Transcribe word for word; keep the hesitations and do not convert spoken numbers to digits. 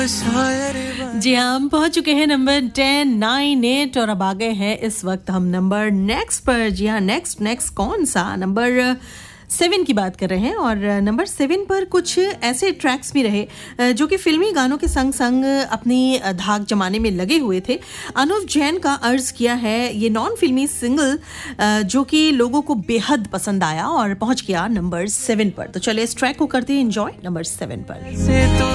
जी हाँ, हम पहुंच चुके हैं नंबर टेन नाइन एट और अब आ गए हैं इस वक्त हम नंबर नेक्स्ट पर। जी हाँ, नेक्स्ट नेक्स्ट कौन सा? नंबर सेवन की बात कर रहे हैं और नंबर सेवन पर कुछ ऐसे ट्रैक्स भी रहे जो कि फिल्मी गानों के संग संग अपनी धाक जमाने में लगे हुए थे। अनुव जैन का अर्ज किया है ये नॉन फिल्मी सिंगल जो कि लोगों को बेहद पसंद आया और पहुंच गया नंबर सेवन पर। तो चलिए इस ट्रैक को करते हैं एंजॉय नंबर सेवन पर।